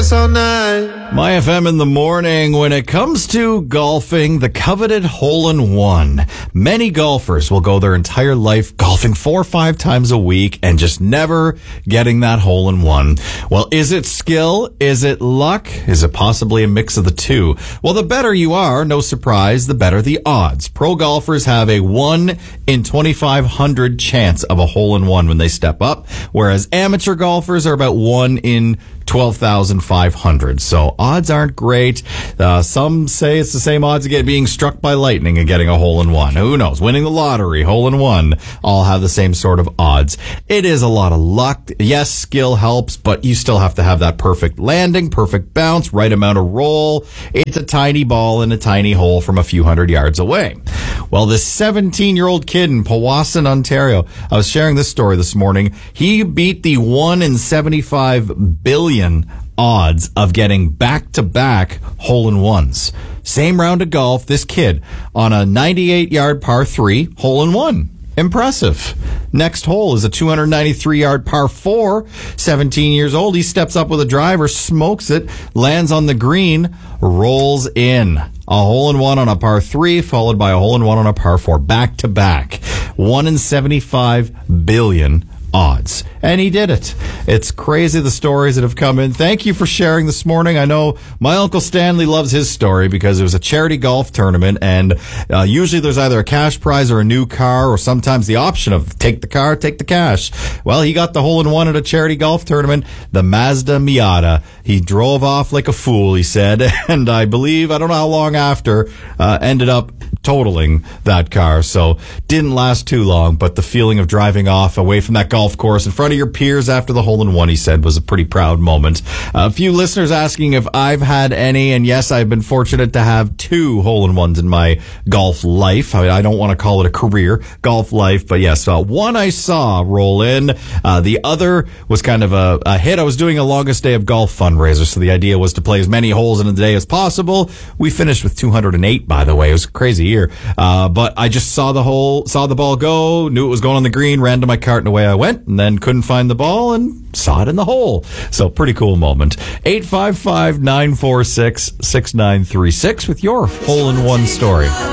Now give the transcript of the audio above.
dance all night. My FM in the morning. When it comes to golfing, the coveted hole-in-one. Many golfers will go their entire life golfing 4 or 5 times a week and just never getting that hole-in-one. Well, is it skill? Is it luck? Is it possibly a mix of the two? Well, the better you are, no surprise, the better the odds. Pro golfers have a 1 in 2,500 chance of a hole-in-one when they step up, whereas amateur golfers are about 1 in 12,500. So odds aren't great. Some say it's the same odds of being struck by lightning and getting a hole-in-one. Who knows? Winning the lottery, hole-in-one, all have the same sort of odds. It is a lot of luck. Yes, skill helps, but you still have to have that perfect landing, perfect bounce, right amount of roll. It's a tiny ball in a tiny hole from a few hundred yards away. Well, this 17-year-old kid in Powassan, Ontario, I was sharing this story this morning. He beat the 1 in 75 billion odds of getting back-to-back hole-in-ones. Same round of golf, this kid on a 98-yard par 3 hole-in-one. Impressive. Next hole is a 293-yard par 4. 17 years old. He steps up with a driver, smokes it, lands on the green, rolls in. A hole-in-one on a par 3, followed by a hole-in-one on a par 4. Back-to-back. 1 in 75 billion odds. And he did it. It's crazy, the stories that have come in. Thank you for sharing this morning. I know my Uncle Stanley loves his story because it was a charity golf tournament, and usually there's either a cash prize or a new car, or sometimes the option of take the car, take the cash. Well, he got the hole-in-one at a charity golf tournament, the Mazda Miata. He drove off like a fool, he said, and I believe, I don't know how long after, ended up totaling that car. So didn't last too long, but the feeling of driving off away from that golf course in front of your peers after the hole-in-one, he said, was a pretty proud moment. A few listeners asking if I've had any, and yes, I've been fortunate to have 2 hole-in-ones in my golf life. I don't want to call it a career, golf life, but yes, one I saw roll in. The other was kind of a hit. I was doing a longest day of golf fundraiser, so the idea was to play as many holes in a day as possible. We finished with 208, by the way. It was a crazy year. But I just saw the ball go, knew it was going on the green, ran to my cart, and away I went, and then couldn't find the ball and saw it in the hole. So pretty cool moment. 855-946-6936 with your hole-in-one story.